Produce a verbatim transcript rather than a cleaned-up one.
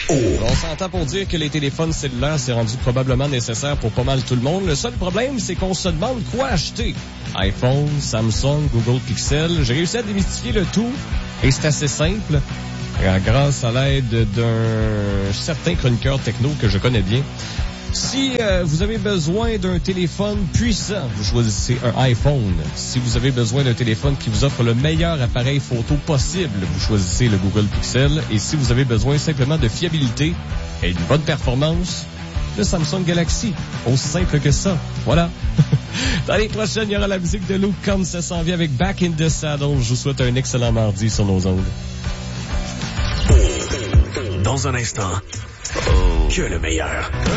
On s'entend pour dire que les téléphones cellulaires, c'est rendu probablement nécessaire pour pas mal tout le monde. Le seul problème, c'est qu'on se demande quoi acheter. iPhone, Samsung, Google Pixel. J'ai réussi à démystifier le tout et c'est assez simple grâce à l'aide d'un certain chroniqueur techno que je connais bien. Si euh, vous avez besoin d'un téléphone puissant, vous choisissez un iPhone. Si vous avez besoin d'un téléphone qui vous offre le meilleur appareil photo possible, vous choisissez le Google Pixel. Et si vous avez besoin simplement de fiabilité et d'une bonne performance, le Samsung Galaxy. Aussi simple que ça. Voilà. Dans les prochaines, il y aura la musique de Luke Combs. Ça s'en vient avec Back in the Saddle. Je vous souhaite un excellent mardi sur nos ondes. Dans un instant, que le meilleur.